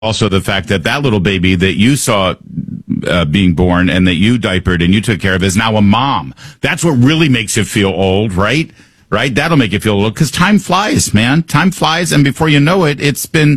also the fact that that little baby that you saw being born and that you diapered and you took care of is now a mom. That's what really makes you feel old, right? Right? That'll make you feel old because time flies, man. Time flies. And before you know it, it's been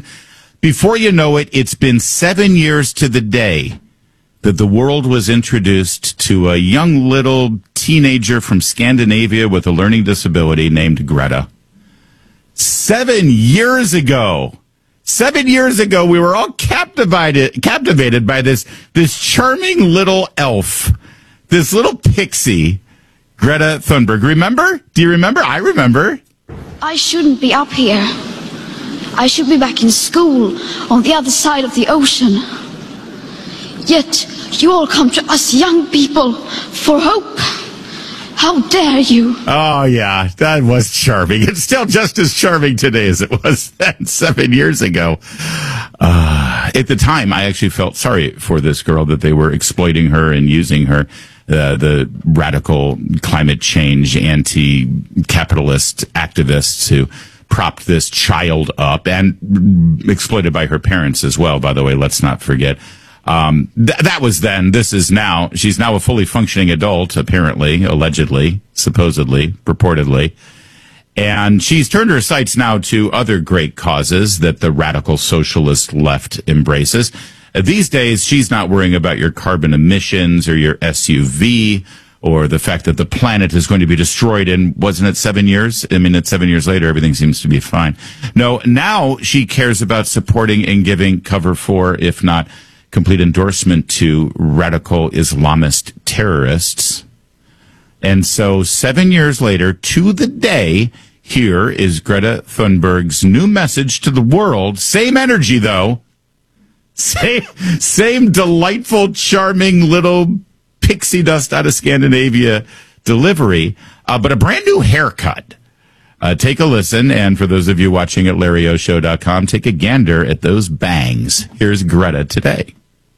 7 years to the day that the world was introduced to a young little teenager from Scandinavia with a learning disability named Greta. 7 years ago. 7 years ago, we were all captivated by this charming little elf, this little pixie, Greta Thunberg. Remember? Do you remember? I remember. I shouldn't be up here. I should be back in school on the other side of the ocean. Yet you all come to us young people for hope. How dare you? Oh, yeah, that was charming. It's still just as charming today as it was then 7 years ago. At the time, I actually felt sorry for this girl that they were exploiting her and using her. The radical climate change, anti-capitalist activists who propped this child up and exploited by her parents as well, by the way, let's not forget. That was then. This is now. She's now a fully functioning adult, apparently, allegedly, supposedly, purportedly. And she's turned her sights now to other great causes that the radical socialist left embraces. These days, she's not worrying about your carbon emissions or your SUV or the fact that the planet is going to be destroyed in, wasn't it 7 years? I mean, it's 7 years later, everything seems to be fine. No, now she cares about supporting and giving cover for, if not complete endorsement to radical Islamist terrorists. And so 7 years later, to the day, here is Greta Thunberg's new message to the world. Same energy, though. Same delightful, charming little pixie dust out of Scandinavia delivery, but a brand new haircut. Take a listen, and for those of you watching at LarryOShow.com, take a gander at those bangs. Here's Greta today.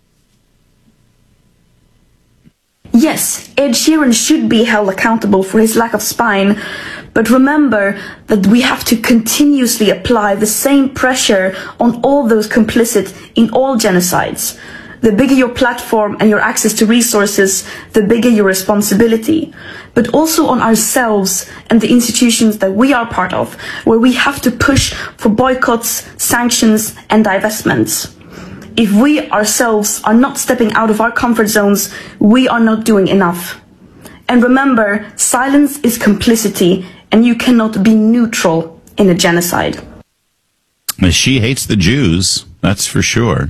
Yes, Ed Sheeran should be held accountable for his lack of spine, but remember that we have to continuously apply the same pressure on all those complicit in all genocides. The bigger your platform and your access to resources, the bigger your responsibility. But also on ourselves and the institutions that we are part of, where we have to push for boycotts, sanctions, and divestments. If we ourselves are not stepping out of our comfort zones, we are not doing enough. And remember, silence is complicity, and you cannot be neutral in a genocide. She hates the Jews, that's for sure.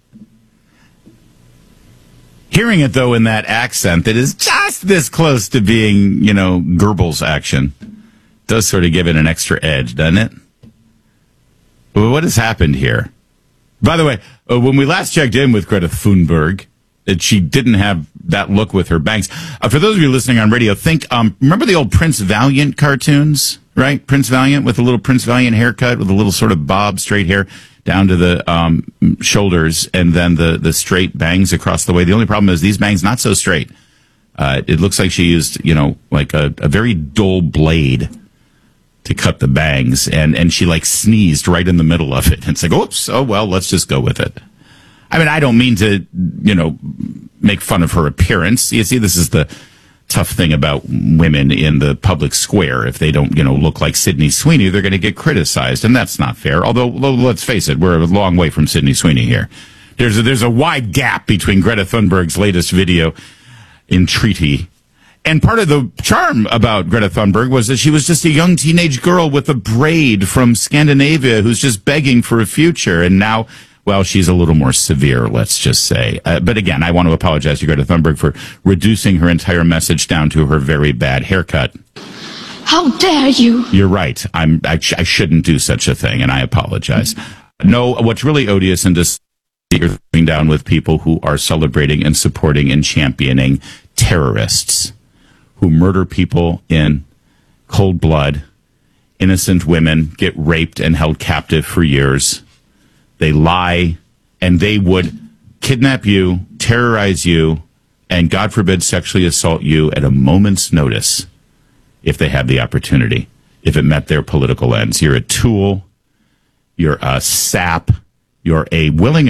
Hearing it, though, in that accent that is just this close to being, Goebbels action, does sort of give it an extra edge, doesn't it? But what has happened here? By the way, when we last checked in with Greta Thunberg, she didn't have that look with her bangs. For those of you listening on radio, remember the old Prince Valiant cartoons, right? Prince Valiant with a little Prince Valiant haircut with a little sort of bob straight hair down to the shoulders and then the straight bangs across the way. The only problem is these bangs not so straight. It looks like she used, like a very dull blade to cut the bangs, and she sneezed right in the middle of it. And it's like, oops, oh well, let's just go with it. I mean, I don't mean to, make fun of her appearance. You see, this is the tough thing about women in the public square. If they don't, look like Sydney Sweeney, they're going to get criticized, and that's not fair. Although, let's face it, we're a long way from Sydney Sweeney here. There's a wide gap between Greta Thunberg's latest video in Treaty. And part of the charm about Greta Thunberg was that she was just a young teenage girl with a braid from Scandinavia who's just begging for a future. And now, well, she's a little more severe, let's just say. But again, I want to apologize to Greta Thunberg for reducing her entire message down to her very bad haircut. How dare you? You're right. I shouldn't do such a thing, and I apologize. No, what's really odious and disgusting is sitting down with people who are celebrating and supporting and championing terrorists who murder people in cold blood. Innocent women get raped and held captive for years. They lie, and they would kidnap you, terrorize you, and God forbid sexually assault you at a moment's notice if they had the opportunity, if it met their political ends. You're a tool. You're a sap. You're a willing